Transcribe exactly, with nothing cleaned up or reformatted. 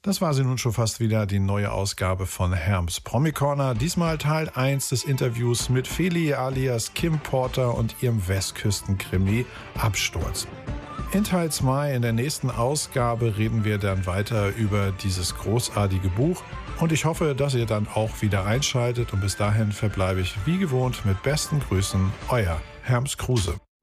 Das war sie nun schon fast wieder, die neue Ausgabe von Herms Promi Corner. Diesmal Teil eins des Interviews mit Feli alias Kim Porter und ihrem Westküstenkrimi Absturz. In Teil zwei, in der nächsten Ausgabe, reden wir dann weiter über dieses großartige Buch. Und ich hoffe, dass ihr dann auch wieder einschaltet. Und bis dahin verbleibe ich wie gewohnt mit besten Grüßen, euer Herms Kruse.